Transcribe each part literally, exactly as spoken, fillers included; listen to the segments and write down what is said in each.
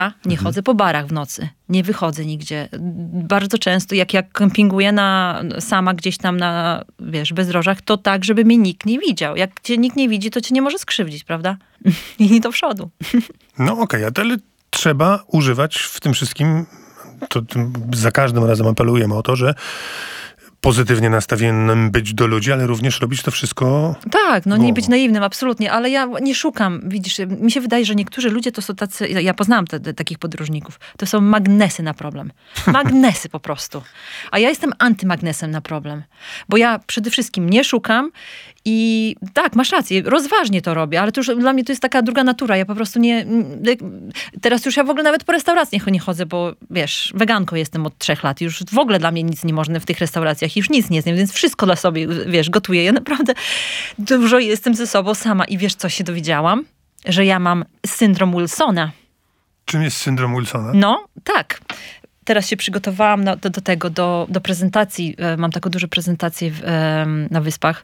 nie mhm. chodzę po barach w nocy, nie wychodzę nigdzie. Bardzo często, jak ja kempinguję na, sama gdzieś tam na, wiesz, bezdrożach, to tak, żeby mnie nikt nie widział. Jak cię nikt nie widzi, to cię nie może skrzywdzić, prawda? I do przodu. No okej, okay, ale trzeba używać w tym wszystkim, to, to za każdym razem apelujemy o to, że pozytywnie nastawionym być do ludzi, ale również robić to wszystko... Tak, no nie być naiwnym, absolutnie, ale ja nie szukam, widzisz, mi się wydaje, że niektórzy ludzie to są tacy, ja poznałam te, te, takich podróżników, to są magnesy na problem. Magnesy po prostu. A ja jestem antymagnesem na problem, bo ja przede wszystkim nie szukam i tak, masz rację, rozważnie to robię, ale to już dla mnie to jest taka druga natura, ja po prostu nie... Teraz już ja w ogóle nawet po restauracjach nie chodzę, bo wiesz, weganką jestem od trzech lat, już w ogóle dla mnie nic nie można w tych restauracjach, już nic nie zjem, więc wszystko dla sobie, wiesz, gotuję. Ja naprawdę dużo jestem ze sobą sama i wiesz, co się dowiedziałam? Że ja mam syndrom Wilsona. Czym jest syndrom Wilsona? No, tak. Teraz się przygotowałam na, do, do tego, do, do prezentacji. Mam taką dużą prezentację w, na Wyspach.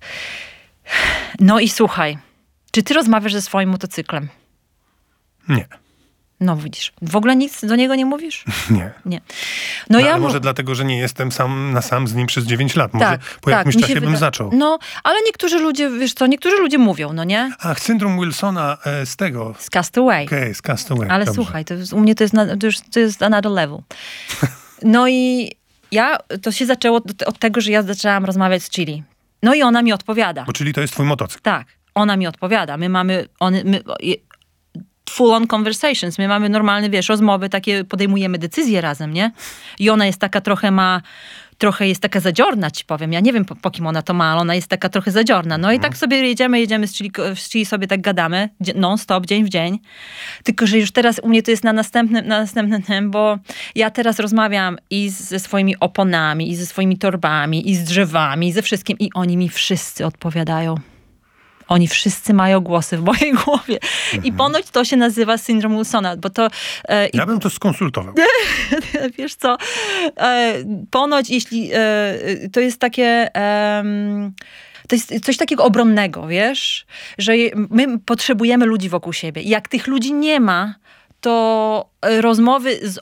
No i słuchaj, czy ty rozmawiasz ze swoim motocyklem? Nie. No widzisz, w ogóle nic do niego nie mówisz? Nie. Nie. No, no ja ale może mu... dlatego, że nie jestem sam na sam z nim przez dziewięć lat. Może tak, po tak, jakimś mi czasie się bym wyda... zaczął. No, ale niektórzy ludzie, wiesz co, niektórzy ludzie mówią, no nie? Ach, syndrom Wilsona e, z tego. Z Castaway. Okej, okay, z Castaway. Ale dobrze. słuchaj, to jest, u mnie to jest, na, to, już, to jest another level. No i ja, to się zaczęło od, od tego, że ja zaczęłam rozmawiać z Chili. No i ona mi odpowiada. Bo czyli to jest twój motocykl. Tak, ona mi odpowiada. My mamy... On, my, full on conversations. My mamy normalne, wiesz, rozmowy, takie podejmujemy decyzje razem, nie? I ona jest taka trochę ma, trochę jest taka zadziorna, ci powiem. Ja nie wiem, po, po kim ona to ma, ale ona jest taka trochę zadziorna. No i tak sobie jedziemy, jedziemy z Chili, z Chili sobie tak gadamy, non-stop, dzień w dzień. Tylko, że już teraz u mnie to jest na następnym, na następnym, bo ja teraz rozmawiam i ze swoimi oponami, i ze swoimi torbami, i z drzewami, i ze wszystkim. I oni mi wszyscy odpowiadają. Oni wszyscy mają głosy w mojej głowie. Mhm. I ponoć to się nazywa syndrom Wilsona, bo to... E, ja bym to skonsultował. Wiesz co? E, ponoć, jeśli... E, to jest takie... E, to jest coś takiego obronnego, wiesz? Że my potrzebujemy ludzi wokół siebie. I jak tych ludzi nie ma, to rozmowy z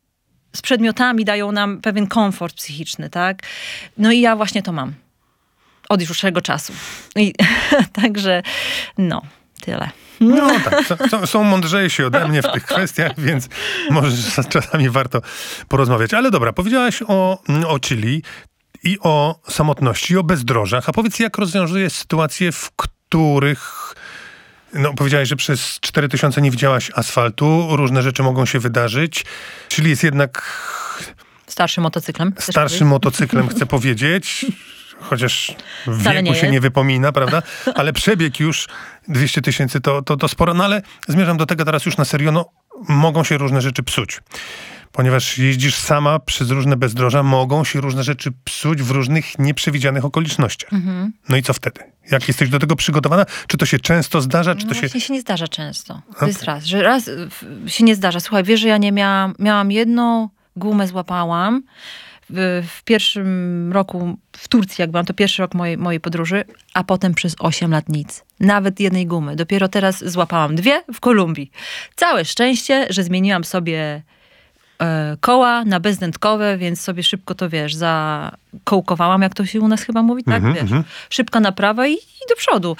z przedmiotami dają nam pewien komfort psychiczny, tak? No i ja właśnie to mam. Od dłuższego czasu. I, także, no, tyle. No tak, są, są mądrzejsi ode mnie w tych kwestiach, więc może czasami warto porozmawiać. Ale dobra, powiedziałaś o, o Chili i o samotności, i o bezdrożach. A powiedz, jak rozwiązujesz sytuacje, w których... No, powiedziałaś, że przez cztery tysiące nie widziałaś asfaltu, różne rzeczy mogą się wydarzyć. Chili jest jednak... Starszym motocyklem. Starszym motocyklem, chcę powiedzieć. Chociaż w Wcale wieku nie się jest. nie wypomina, prawda? Ale przebieg już dwieście tysięcy to, to, to sporo. No ale zmierzam do tego teraz już na serio. No, mogą się różne rzeczy psuć. Ponieważ jeździsz sama przez różne bezdroża, mogą się różne rzeczy psuć w różnych nieprzewidzianych okolicznościach. Mhm. No i co wtedy? Jak jesteś do tego przygotowana? Czy to się często zdarza? Czy no to właśnie się... się nie zdarza często. To Okay. jest raz. Że raz się nie zdarza. Słuchaj, wiesz, że ja nie miałam... Miałam jedną gumę, złapałam. W, w pierwszym roku w Turcji, jak byłam, to pierwszy rok mojej, mojej podróży, a potem przez osiem lat nic. Nawet jednej gumy. Dopiero teraz złapałam dwie w Kolumbii. Całe szczęście, że zmieniłam sobie e, koła na bezdętkowe, więc sobie szybko to, wiesz, zakołkowałam, jak to się u nas chyba mówi, tak? Mm-hmm, wiesz, mm-hmm. Szybka naprawa i, i do przodu.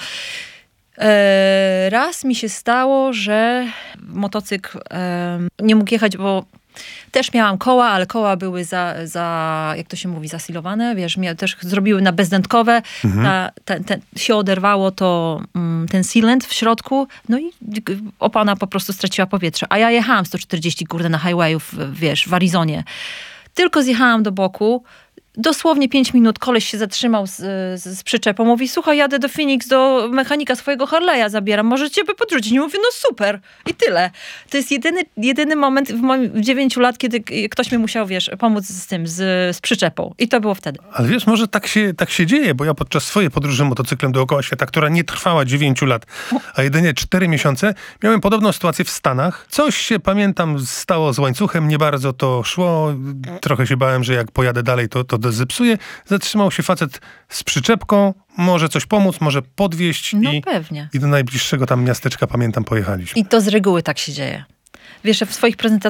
E, raz mi się stało, że motocykl e, nie mógł jechać, bo też miałam koła, ale koła były za, za jak to się mówi, zasilowane, wiesz, mnie też zrobiły na bezdętkowe, mhm. ta, ta, ta, się oderwało to, um, ten sealant w środku, no i opona po prostu straciła powietrze. A ja jechałam sto czterdzieści, kurde, na highwayów, wiesz, w Arizonie. Tylko zjechałam do boku, dosłownie pięć minut koleś się zatrzymał z, z, z przyczepą. Mówi, słuchaj, jadę do Phoenix, do mechanika swojego Harley'a zabieram. Może ciebie podrzucić? I mówię, no super. I tyle. To jest jedyny, jedyny moment w moim dziewięciu lat, kiedy ktoś mi musiał, wiesz, pomóc z tym, z, z przyczepą. I to było wtedy. Ale wiesz, może tak się, tak się dzieje, bo ja podczas swojej podróży motocyklem dookoła świata, która nie trwała dziewięciu lat, a jedynie cztery miesiące, miałem podobną sytuację w Stanach. Coś się, pamiętam, stało z łańcuchem, nie bardzo to szło. Trochę się bałem, że jak pojadę dalej, to, to zepsuje. Zatrzymał się facet z przyczepką, może coś pomóc, może podwieźć. No i, pewnie. I do najbliższego tam miasteczka, pamiętam, pojechaliśmy. I to z reguły tak się dzieje. wiesz, w swoich prezentacjach